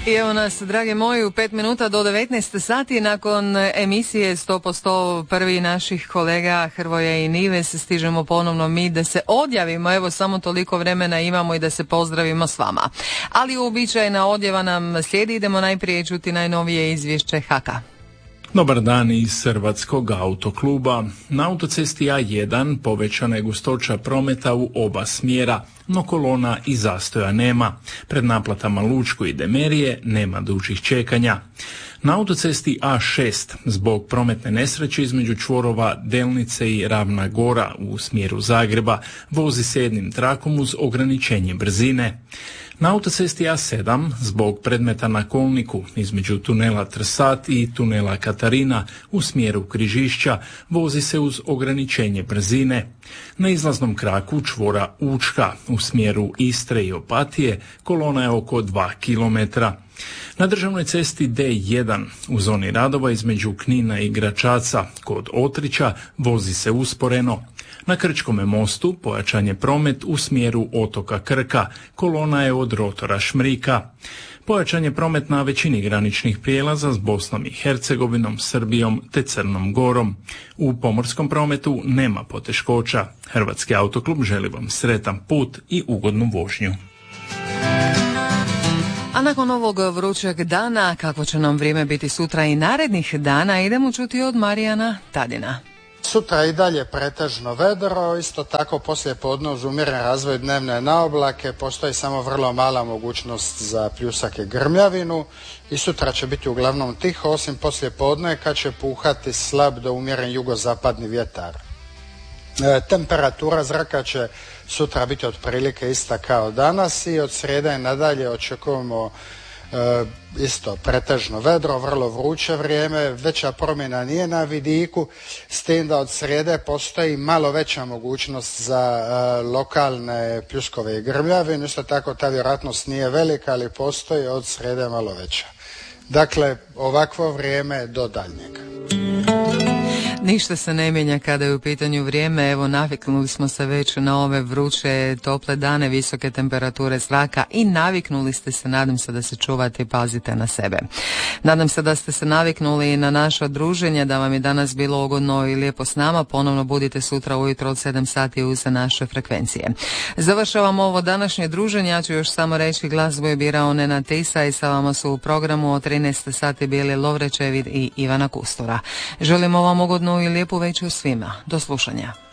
I evo nas, dragi moji, u 5 minuta do 19 sati nakon emisije 100% prvi naših kolega Hrvoja i Nive se stižemo ponovno mi da se odjavimo, evo samo toliko vremena imamo i da se pozdravimo s vama. Ali uobičajena odjava nam slijedi, idemo najprije čuti najnovije izvješće HAK-a. Dobar dan iz Hrvatskog autokluba. Na autocesti A1 povećana je gustoća prometa u oba smjera, no kolona i zastoja nema. Pred naplatama Lučko i Demerije nema dužih čekanja. Na autocesti A6 zbog prometne nesreće između čvorova Delnice i Ravna Gora u smjeru Zagreba vozi se jednim trakom uz ograničenje brzine. Na autocesti A7 zbog predmeta na kolniku između tunela Trsat i tunela Katarina u smjeru Križišća vozi se uz ograničenje brzine. Na izlaznom kraku čvora Učka u smjeru Istre i Opatije kolona je oko 2 km. Na državnoj cesti D1 u zoni radova između Knina i Gračaca kod Otrića vozi se usporeno. Na Krčkome mostu pojačan je promet u smjeru otoka Krka, kolona je od rotora Šmrika. Pojačan je promet na većini graničnih prijelaza s Bosnom i Hercegovinom, Srbijom te Crnom Gorom. U pomorskom prometu nema poteškoća. Hrvatski autoklub želi vam sretan put i ugodnu vožnju. A nakon ovog vrućeg dana, kako će nam vrijeme biti sutra i narednih dana, idemo čuti od Marijana Tadina. Sutra i dalje pretežno vedro, isto tako poslije podne uz umjeren razvoj dnevne naoblake, postoji samo vrlo mala mogućnost za pljusak i grmljavinu i sutra će biti uglavnom tiho, osim poslije podne kad će puhati slab do umjeren jugozapadni vjetar. Temperatura zraka će sutra biti otprilike ista kao danas i od srijede i nadalje očekujemo isto pretežno vedro, vrlo vruće vrijeme, veća promjena nije na vidiku, s tim da od srijede postoji malo veća mogućnost za lokalne pljuskove i grmljavine, isto tako ta vjerojatnost nije velika, ali postoji od srijede malo veća. Dakle, ovakvo vrijeme do daljnjega. Ništa se ne mijenja kada je u pitanju vrijeme, evo naviknuli smo se već na ove vruće, tople dane, visoke temperature zraka i naviknuli ste se, nadam se da se čuvate i pazite na sebe. Nadam se da ste se naviknuli na naša druženja, da vam je danas bilo ugodno i lijepo s nama, ponovno budite sutra ujutro od 7 sati uz naše frekvencije. Završavam ovo današnje druženje, ja ću još samo reći glazbu je birao Nenad Tisa i sa vama su u programu od 13 sati bili Lovre Čevid i Ivana Kustura. Želimo vam ugodnu i lijepu večer svima. Do slušanja.